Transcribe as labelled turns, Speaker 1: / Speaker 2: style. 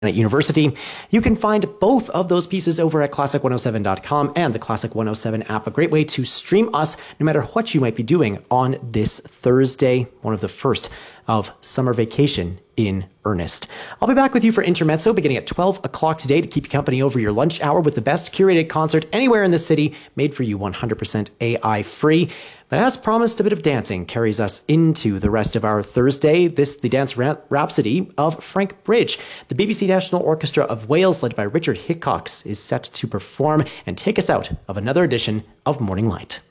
Speaker 1: at university. You can find both of those pieces over at classic107.com and the Classic 107 app, a great way to stream us no matter what you might be doing on this Thursday, one of the first of summer vacation in earnest. I'll be back with you for Intermezzo beginning at 12 o'clock today to keep you company over your lunch hour with the best curated concert anywhere in the city, made for you 100% AI free. But as promised, a bit of dancing carries us into the rest of our Thursday. The dance rhapsody of Frank Bridge. The BBC National Orchestra of Wales, led by Richard Hickox, is set to perform and take us out of another edition of Morning Light.